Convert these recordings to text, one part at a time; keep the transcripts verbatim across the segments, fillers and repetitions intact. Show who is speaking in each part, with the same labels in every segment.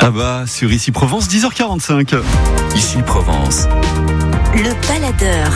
Speaker 1: Ah bah, sur Ici Provence, dix heures quarante-cinq.
Speaker 2: Ici Provence.
Speaker 3: Le baladeur.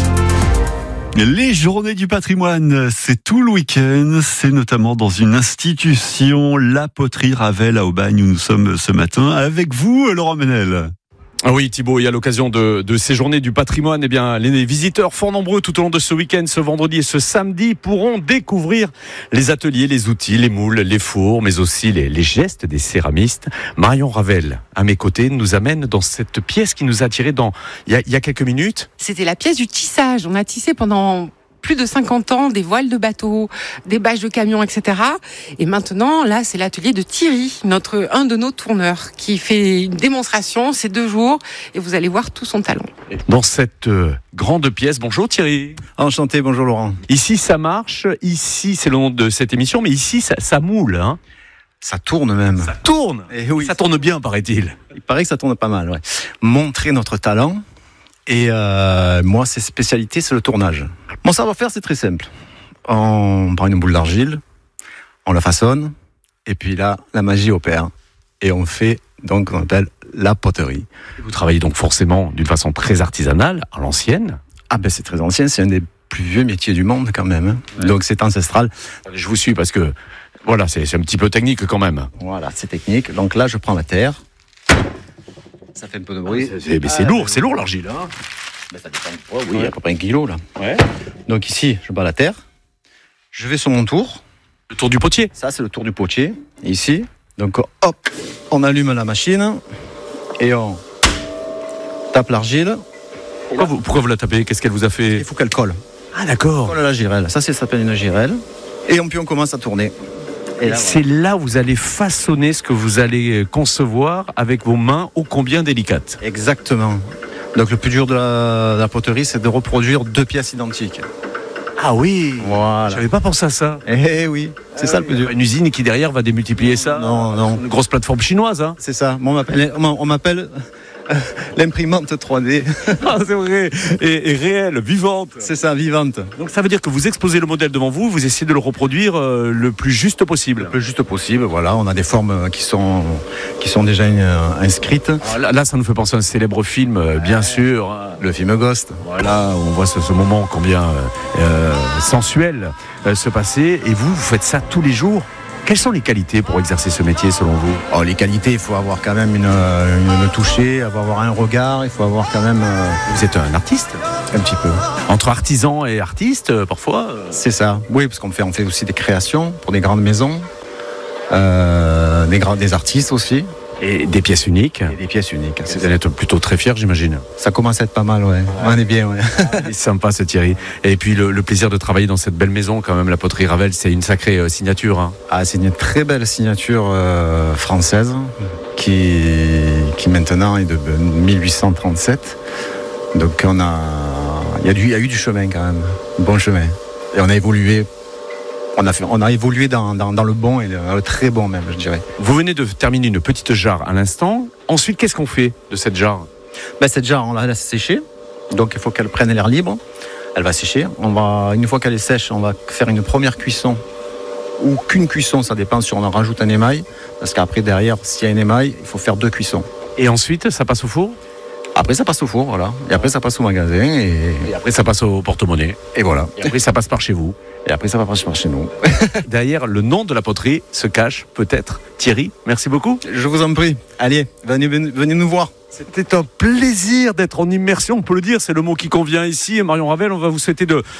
Speaker 1: Les journées du patrimoine, c'est tout le week-end. C'est notamment dans une institution, la poterie Ravel à Aubagne, où nous sommes ce matin. Avec vous, Laurent Menel.
Speaker 4: Ah oui, Thibaut, et à l'occasion de, de ces journées du patrimoine, eh bien, les visiteurs fort nombreux tout au long de ce week-end, ce vendredi et ce samedi, pourront découvrir les ateliers, les outils, les moules, les fours, mais aussi les, les gestes des céramistes. Marion Ravel, à mes côtés, nous amène dans cette pièce qui nous a attirés dans, il y a, il y a quelques minutes.
Speaker 5: C'était la pièce du tissage. On a tissé pendant plus de cinquante ans des voiles de bateaux, des bâches de camions, et cetera. Et maintenant, là, c'est l'atelier de Thierry, notre, un de nos tourneurs, qui fait une démonstration ces deux jours, et vous allez voir tout son talent.
Speaker 4: Dans cette euh, grande pièce, bonjour Thierry.
Speaker 6: Enchanté, bonjour Laurent.
Speaker 4: Ici, ça marche, ici, c'est le nom de cette émission, mais ici, ça, ça moule, hein.
Speaker 6: Ça tourne même.
Speaker 4: Ça tourne.
Speaker 6: Et oui.
Speaker 4: Ça tourne bien, paraît-il.
Speaker 6: Il paraît que ça tourne pas mal, ouais. Montrer notre talent. Et euh, moi, ses spécialités, c'est le tournage. Mon savoir-faire, c'est très simple. On prend une boule d'argile, on la façonne, et puis là, la magie opère. Et on fait donc ce qu'on appelle la poterie.
Speaker 4: Vous travaillez donc forcément d'une façon très artisanale, à l'ancienne.
Speaker 6: Ah ben c'est très ancien, c'est un des plus vieux métiers du monde quand même. Hein.
Speaker 4: Ouais.
Speaker 6: Donc c'est ancestral.
Speaker 4: Je vous suis parce que, voilà, c'est, c'est un petit peu technique quand même.
Speaker 6: Voilà, c'est technique. Donc là, je prends la terre. Ça fait un peu de bruit.
Speaker 4: C'est, c'est, mais c'est
Speaker 6: ah,
Speaker 4: lourd, c'est lourd l'argile. Hein.
Speaker 6: Ben, ça dépend du poids, oui, ouais. À peu près un kilo là.
Speaker 4: Ouais.
Speaker 6: Donc ici, je bats la terre. Je vais sur mon tour.
Speaker 4: Le tour du potier.
Speaker 6: Ça, c'est le tour du potier. Ici. Donc hop, on allume la machine et on tape l'argile.
Speaker 4: Pourquoi vous, pourquoi vous la tapez? Qu'est-ce qu'elle vous a fait?
Speaker 6: Il faut qu'elle colle.
Speaker 4: Ah d'accord.
Speaker 6: Colle à la girelle. Ça, c'est, ça s'appelle une girelle. Et puis on commence à tourner.
Speaker 4: Et,
Speaker 6: Et là,
Speaker 4: c'est voilà. Là où vous allez façonner ce que vous allez concevoir avec vos mains ô combien délicates.
Speaker 6: Exactement. Donc le plus dur de la, de la poterie, c'est de reproduire deux pièces identiques.
Speaker 4: Ah oui.
Speaker 6: Voilà.
Speaker 4: J'avais pas pensé à ça.
Speaker 6: Eh oui, c'est ah ça oui. le plus dur.
Speaker 4: Une usine qui derrière va démultiplier ça.
Speaker 6: Non, non.
Speaker 4: Une grosse plateforme chinoise, hein.
Speaker 6: C'est ça. Moi, on m'appelle, on m'appelle l'imprimante trois D.
Speaker 4: Ah, c'est vrai. Et, et réelle, vivante.
Speaker 6: C'est ça, vivante.
Speaker 4: Donc ça veut dire que vous exposez le modèle devant vous, vous essayez de le reproduire euh, le plus juste possible.
Speaker 6: Le plus juste possible, voilà. On a des formes qui sont, qui sont déjà euh, inscrites.
Speaker 4: Là, là, ça nous fait penser à un célèbre film, euh, bien ouais. sûr. Hein.
Speaker 6: Le film Ghost.
Speaker 4: Voilà, on voit ce, ce moment combien euh, sensuel euh, se passer. Et vous, vous faites ça tous les jours. Quelles sont les qualités pour exercer ce métier selon vous?
Speaker 6: Oh, les qualités, il faut avoir quand même une, une, une toucher, avoir un regard, il faut avoir quand même... Euh...
Speaker 4: Vous êtes un artiste?
Speaker 6: Un petit peu.
Speaker 4: Entre artisan et artiste, euh, parfois euh...
Speaker 6: C'est ça, oui, parce qu'on fait, on fait aussi des créations pour des grandes maisons, euh, des, grands, des artistes aussi.
Speaker 4: Et des pièces uniques.
Speaker 6: Et des pièces uniques.
Speaker 4: Vous allez être plutôt très fier, j'imagine.
Speaker 6: Ça commence à être pas mal, ouais. ouais. On est bien, ouais.
Speaker 4: C'est sympa, ce Thierry. Et puis le, le plaisir de travailler dans cette belle maison, quand même, la poterie Ravel, c'est une sacrée euh, signature. Hein.
Speaker 6: Ah, c'est une très belle signature euh, française mmh. qui, qui maintenant est de mille huit cent trente-sept. Donc on a, il y a du, il y a eu du chemin quand même, bon chemin. Et on a évolué. On a, fait, on a évolué dans, dans, dans le bon et le, le très bon même, je dirais.
Speaker 4: Vous venez de terminer une petite jarre à l'instant. Ensuite, qu'est-ce qu'on fait de cette jarre?
Speaker 6: Ben, cette jarre, on la laisse sécher. Donc, il faut qu'elle prenne l'air libre. Elle va sécher. On va, une fois qu'elle est sèche, on va faire une première cuisson. Ou qu'une cuisson, ça dépend si on en rajoute un émail. Parce qu'après, derrière, s'il y a un émail, il faut faire deux cuissons.
Speaker 4: Et ensuite, ça passe au four?
Speaker 6: Après, ça passe au four, voilà. Et après, ça passe au magasin. Et,
Speaker 4: et après, ça passe au porte-monnaie.
Speaker 6: Et voilà.
Speaker 4: Et après, ça passe par chez vous.
Speaker 6: Et après, ça va passer par chez nous.
Speaker 4: Derrière le nom de la poterie se cache peut-être Thierry. Merci beaucoup.
Speaker 6: Je vous en prie. Allez, venez, venez, venez nous voir.
Speaker 4: C'était un plaisir d'être en immersion, on peut le dire, c'est le mot qui convient ici. Marion Ravel, on va vous souhaiter de